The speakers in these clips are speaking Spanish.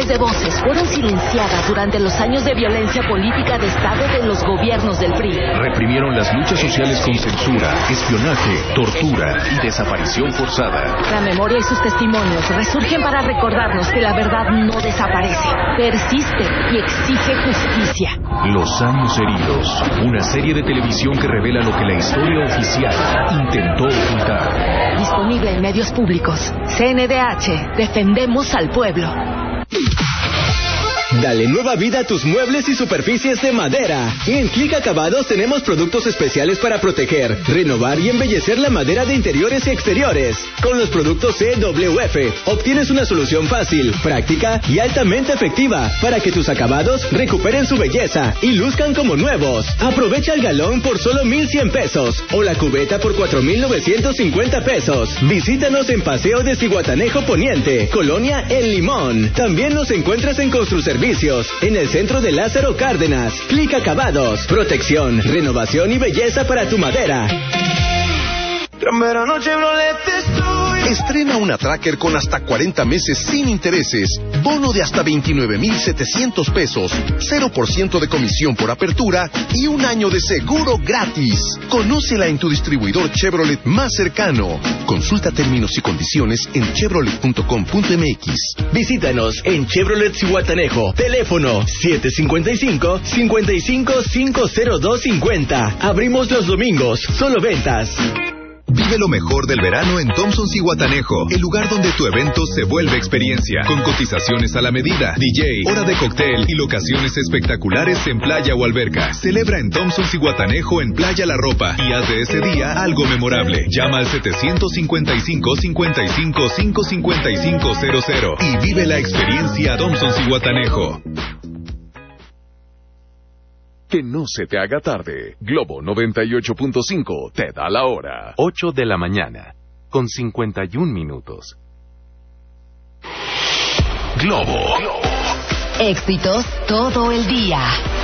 millones de voces fueron silenciadas durante los años de violencia política de Estado de los gobiernos del PRI. Reprimieron las luchas sociales con censura, espionaje, tortura y desaparición forzada. La memoria y sus testimonios resurgen para recordarnos que la verdad no desaparece, persiste y exige justicia. Los años heridos, una serie de televisión que revela lo que la historia oficial intentó ocultar. Disponible en medios públicos. CNDH, defendemos al pueblo. Dale nueva vida a tus muebles y superficies de madera. En Click Acabados tenemos productos especiales para proteger, renovar y embellecer la madera de interiores y exteriores. Con los productos CWF obtienes una solución fácil, práctica y altamente efectiva para que tus acabados recuperen su belleza y luzcan como nuevos. Aprovecha el galón por solo 1,100 pesos o la cubeta por 4,950 pesos. Visítanos en Paseo de Zihuatanejo Poniente, Colonia El Limón. También nos encuentras en Construservicios en el centro de Lázaro Cárdenas. Click Acabados, protección, renovación y belleza para tu madera. Estrena una Tracker con hasta 40 meses sin intereses, bono de hasta 29,700 pesos, 0% de comisión por apertura y un año de seguro gratis. Conócela en tu distribuidor Chevrolet más cercano. Consulta términos y condiciones en chevrolet.com.mx. Visítanos en Chevrolet Zihuatanejo. Teléfono 755-55-50250. Abrimos los domingos. Solo ventas. Vive lo mejor del verano en Thompson's Zihuatanejo, el lugar donde tu evento se vuelve experiencia, con cotizaciones a la medida, DJ, hora de cóctel y locaciones espectaculares en playa o alberca. Celebra en Thompson's Zihuatanejo en Playa La Ropa y haz de ese día algo memorable. Llama al 755-55-555-00 y vive la experiencia Thompson's Zihuatanejo. Que no se te haga tarde. Globo 98.5 te da la hora. 8 de la mañana, con 51 minutos. Globo. Éxitos todo el día.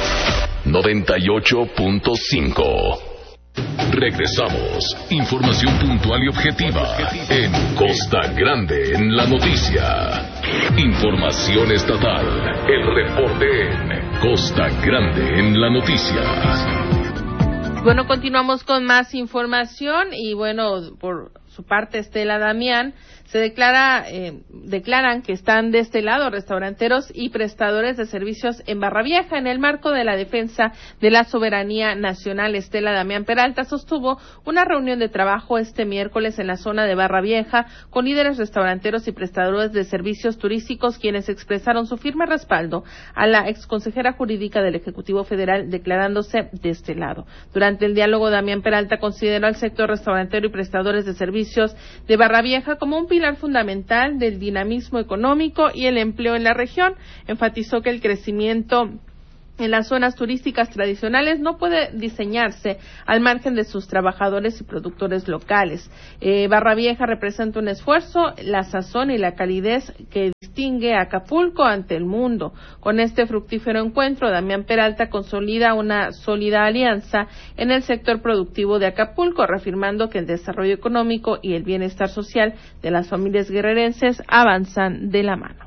98.5. Regresamos. Información puntual y objetiva en Costa Grande en la noticia. Información estatal. El reporte en Costa Grande en la noticia. Bueno, continuamos con más información y bueno, por su parte Estela Damián se declaran que están de este lado restauranteros y prestadores de servicios en Barra Vieja en el marco de la defensa de la soberanía nacional. Estela Damián Peralta sostuvo una reunión de trabajo este miércoles en la zona de Barra Vieja con líderes restauranteros y prestadores de servicios turísticos, quienes expresaron su firme respaldo a la exconsejera jurídica del Ejecutivo Federal, declarándose de este lado. Durante el diálogo, Damián Peralta consideró al sector restaurantero y prestadores de servicios de Barra Vieja como un pilar fundamental del dinamismo económico y el empleo en la región. Enfatizó que el crecimiento en las zonas turísticas tradicionales no puede diseñarse al margen de sus trabajadores y productores locales. Barra Vieja representa un esfuerzo, la sazón y la calidez que distingue a Acapulco ante el mundo. Con este fructífero encuentro, Damián Peralta consolida una sólida alianza en el sector productivo de Acapulco, reafirmando que el desarrollo económico y el bienestar social de las familias guerrerenses avanzan de la mano.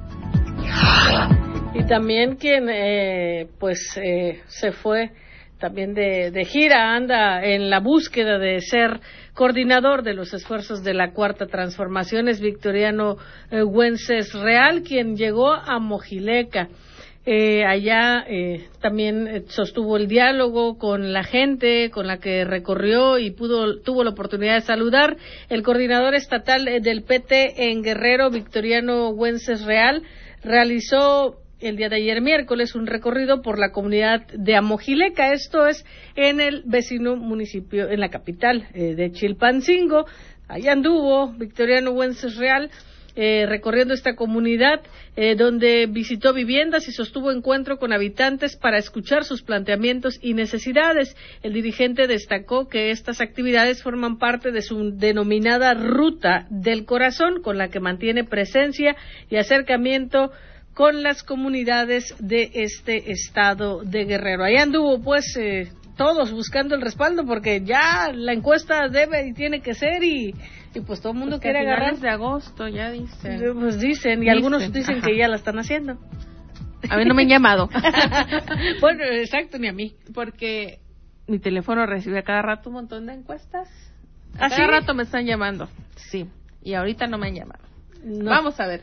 Y también quien se fue también de gira, anda en la búsqueda de ser coordinador de los esfuerzos de la Cuarta Transformación, es Victoriano Güences Real, quien llegó a Mojileca. Allá también sostuvo el diálogo con la gente con la que recorrió y tuvo la oportunidad de saludar. El coordinador estatal del PT en Guerrero, Victoriano Güences Real, realizó el día de ayer miércoles un recorrido por la comunidad de Amojileca, esto es en el vecino municipio, en la capital de Chilpancingo. Allá anduvo Victoriano Güences Real recorriendo esta comunidad, donde visitó viviendas y sostuvo encuentro con habitantes para escuchar sus planteamientos y necesidades. El dirigente destacó que estas actividades forman parte de su denominada Ruta del Corazón, con la que mantiene presencia y acercamiento con las comunidades de este estado de Guerrero. Ahí anduvo todos buscando el respaldo porque ya la encuesta debe y tiene que ser y pues todo el mundo quiere agarrar. De agosto ya dicen. Pues dicen, y algunos dicen que ya la están haciendo. A mí no me han llamado. Bueno, exacto, ni a mí. Porque mi teléfono recibe a cada rato un montón de encuestas. ¿Ah, cada sí? rato me están llamando. Sí, y ahorita no me han llamado. No. Vamos a ver.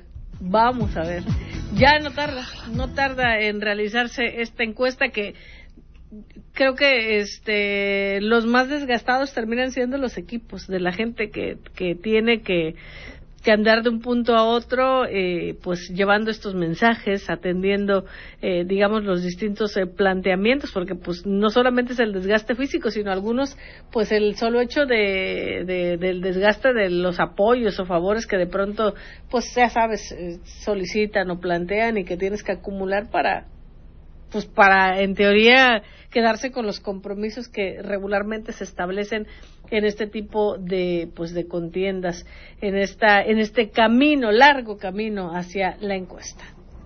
Ya no tarda en realizarse esta encuesta que creo que los más desgastados terminan siendo los equipos de la gente que tiene que andar de un punto a otro, pues llevando estos mensajes, atendiendo, digamos, los distintos planteamientos, porque pues no solamente es el desgaste físico, sino algunos, pues el solo hecho del desgaste de los apoyos o favores que de pronto, pues ya sabes, solicitan o plantean y que tienes que acumular para en teoría quedarse con los compromisos que regularmente se establecen en este tipo de contiendas, en este largo camino hacia la encuesta.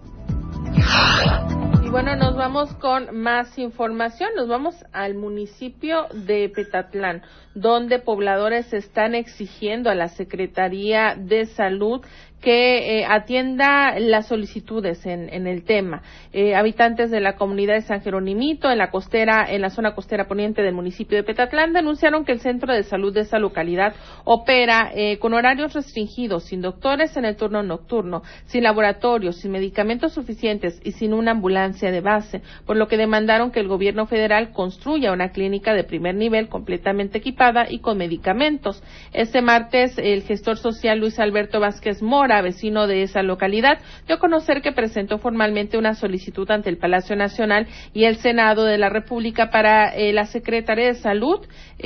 Y bueno, nos vamos con más información. Nos vamos al municipio de Petatlán, donde pobladores están exigiendo a la Secretaría de Salud que atienda las solicitudes en el tema. Habitantes de la comunidad de San Jeronimito, en la zona costera poniente del municipio de Petatlán, denunciaron que el centro de salud de esa localidad opera con horarios restringidos, sin doctores en el turno nocturno, sin laboratorios, sin medicamentos suficientes y sin una ambulancia de base, por lo que demandaron que el gobierno federal construya una clínica de primer nivel completamente equipada y con medicamentos. Este martes, el gestor social Luis Alberto Vázquez Mora, vecino de esa localidad, dio a conocer que presentó formalmente una solicitud ante el Palacio Nacional y el Senado de la República para la Secretaría de Salud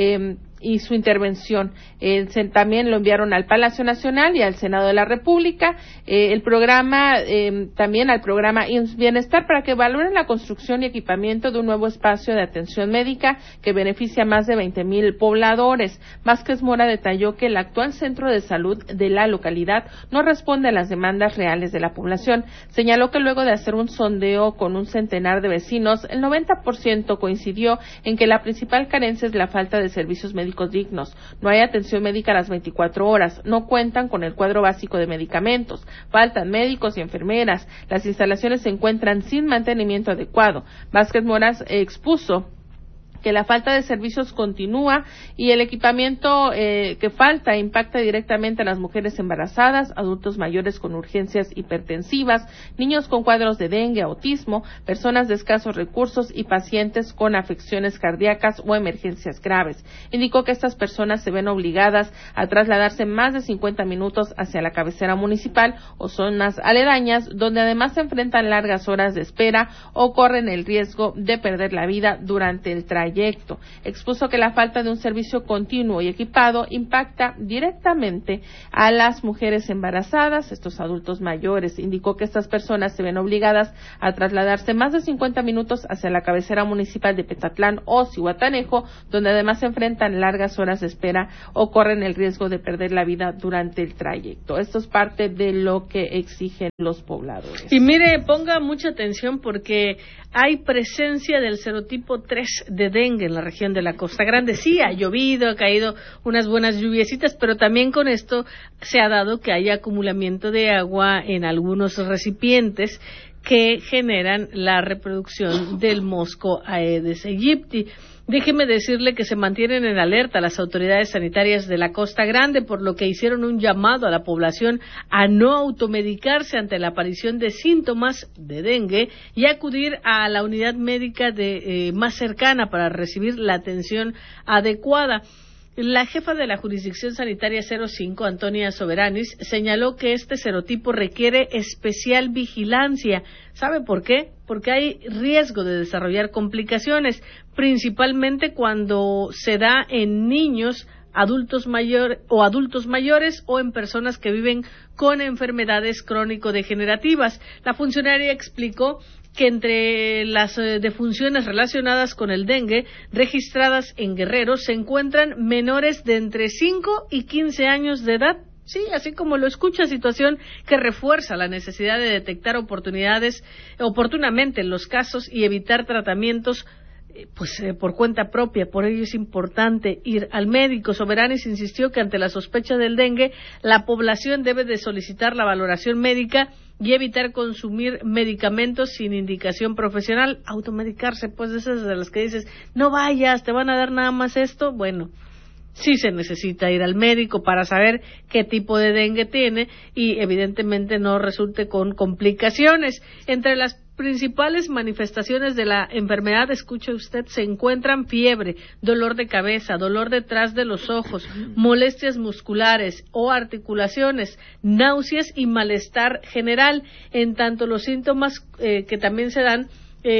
y su intervención. También lo enviaron al Palacio Nacional y al Senado de la República, el programa, también al programa IMSS Bienestar para que valoren la construcción y equipamiento de un nuevo espacio de atención médica que beneficia a más de 20,000 pobladores. Vázquez Mora detalló que el actual centro de salud de la localidad no responde a las demandas reales de la población. Señaló que luego de hacer un sondeo con un centenar de vecinos, el 90% coincidió en que la principal carencia es la falta de servicios médicos dignos. No hay atención médica a las 24 horas, no cuentan con el cuadro básico de medicamentos, faltan médicos y enfermeras, las instalaciones se encuentran sin mantenimiento adecuado. Vázquez Moras expuso que la falta de servicios continúa y el equipamiento que falta impacta directamente a las mujeres embarazadas, adultos mayores con urgencias hipertensivas, niños con cuadros de dengue, autismo, personas de escasos recursos y pacientes con afecciones cardíacas o emergencias graves. Indicó que estas personas se ven obligadas a trasladarse más de 50 minutos hacia la cabecera municipal o zonas aledañas, donde además se enfrentan largas horas de espera o corren el riesgo de perder la vida durante el trayecto. Expuso que la falta de un servicio continuo y equipado impacta directamente a las mujeres embarazadas, estos adultos mayores. Indicó que estas personas se ven obligadas a trasladarse más de 50 minutos hacia la cabecera municipal de Petatlán o Zihuatanejo, donde además se enfrentan largas horas de espera o corren el riesgo de perder la vida durante el trayecto. Esto es parte de lo que exigen los pobladores. Y mire, ponga mucha atención porque hay presencia del serotipo 3 de dengue en la región de la Costa Grande. Sí, ha llovido, ha caído unas buenas lluviecitas, pero también con esto se ha dado que haya acumulamiento de agua en algunos recipientes que generan la reproducción del mosco Aedes aegypti. Déjeme decirle que se mantienen en alerta las autoridades sanitarias de la Costa Grande, por lo que hicieron un llamado a la población a no automedicarse ante la aparición de síntomas de dengue y acudir a la unidad médica más cercana para recibir la atención adecuada. La jefa de la Jurisdicción Sanitaria 05, Antonia Soberanis, señaló que este serotipo requiere especial vigilancia. ¿Sabe por qué? Porque hay riesgo de desarrollar complicaciones, principalmente cuando se da en niños, adultos mayores o en personas que viven con enfermedades crónico-degenerativas. La funcionaria explicó que entre las defunciones relacionadas con el dengue registradas en Guerrero se encuentran menores de entre 5 y 15 años de edad. Sí, así como lo escucha, situación que refuerza la necesidad de detectar oportunamente los casos y evitar tratamientos por cuenta propia. Por ello es importante ir al médico. Soberanis insistió que ante la sospecha del dengue, la población debe de solicitar la valoración médica y evitar consumir medicamentos sin indicación profesional. Automedicarse, pues, de esas de las que dices, no vayas, te van a dar nada más esto. Bueno, sí se necesita ir al médico para saber qué tipo de dengue tiene y evidentemente no resulte con complicaciones. Entre las principales manifestaciones de la enfermedad, escuche usted, se encuentran fiebre, dolor de cabeza, dolor detrás de los ojos, molestias musculares o articulaciones, náuseas y malestar general. En tanto, los síntomas que también se dan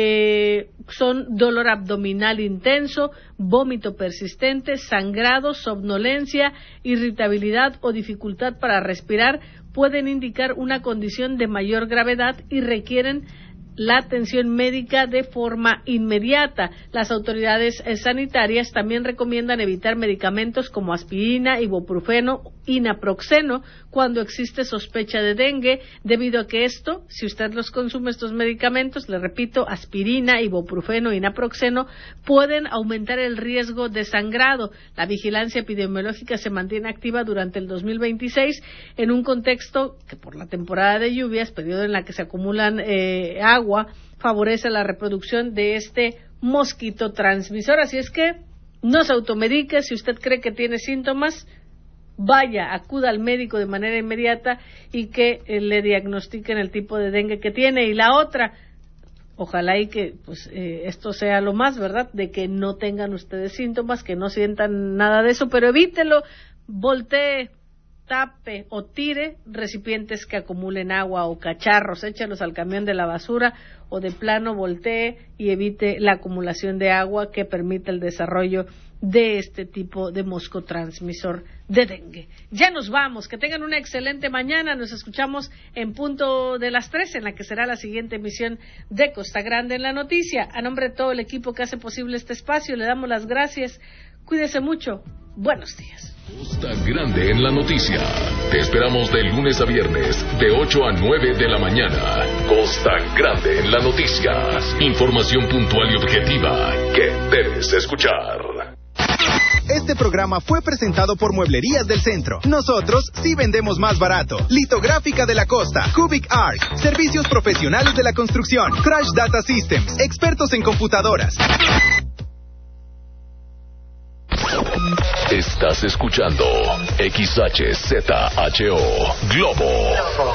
son dolor abdominal intenso, vómito persistente, sangrado, somnolencia, irritabilidad o dificultad para respirar. Pueden indicar una condición de mayor gravedad y requieren la atención médica de forma inmediata. Las autoridades sanitarias también recomiendan evitar medicamentos como aspirina, ibuprofeno, naproxeno cuando existe sospecha de dengue, debido a que esto, si usted los consume estos medicamentos, le repito, aspirina, ibuprofeno y naproxeno, pueden aumentar el riesgo de sangrado. La vigilancia epidemiológica se mantiene activa durante el 2026 en un contexto que, por la temporada de lluvias, periodo en la que se acumulan agua, favorece la reproducción de este mosquito transmisor. Así es que no se automedique. Si usted cree que tiene síntomas, vaya, acuda al médico de manera inmediata y que le diagnostiquen el tipo de dengue que tiene. Y la otra, ojalá y que esto sea lo más, ¿verdad?, de que no tengan ustedes síntomas, que no sientan nada de eso, pero evítelo. Voltee, tape o tire recipientes que acumulen agua o cacharros, échalos al camión de la basura o de plano voltee y evite la acumulación de agua que permite el desarrollo de este tipo de mosco transmisor de dengue. Ya nos vamos, que tengan una excelente mañana. Nos escuchamos en punto de las 3, en la que será la siguiente emisión de Costa Grande en la Noticia. A nombre de todo el equipo que hace posible este espacio, le damos las gracias. Cuídese mucho. Buenos días. Costa Grande en la Noticia. Te esperamos de lunes a viernes, de 8 a 9 de la mañana. Costa Grande en la Noticia. Información puntual y objetiva que debes escuchar. Este programa fue presentado por Mueblerías del Centro. Nosotros sí vendemos más barato. Litográfica de la Costa, Cubic Arc, servicios profesionales de la construcción, Crash Data Systems, expertos en computadoras. Estás escuchando XHZHO Globo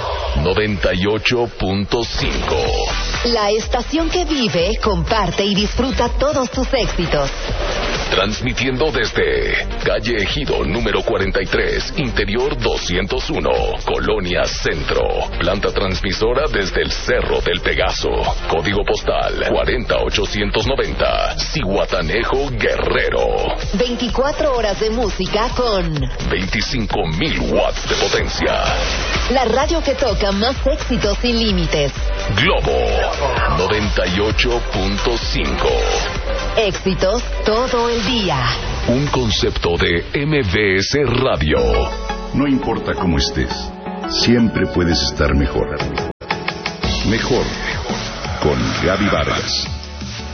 98.5. La estación que vive, comparte y disfruta todos tus éxitos. Transmitiendo desde calle Ejido número 43, interior 201, Colonia Centro. Planta transmisora desde el Cerro del Pegaso. Código postal 40890, Zihuatanejo, Guerrero. 24 horas de música con 25,000 watts de potencia. La radio que toca más éxitos sin límites. Globo 98.5. Éxitos todo el día. Un concepto de MBS Radio. No importa cómo estés, siempre puedes estar mejor. Mejor con Gaby Vargas.